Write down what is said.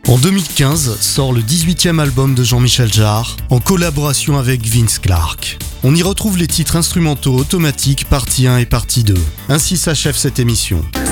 En 2015 sort le 18e album de Jean-Michel Jarre, en collaboration avec Vince Clarke. On y retrouve les titres instrumentaux automatiques partie 1 et partie 2. Ainsi s'achève cette émission.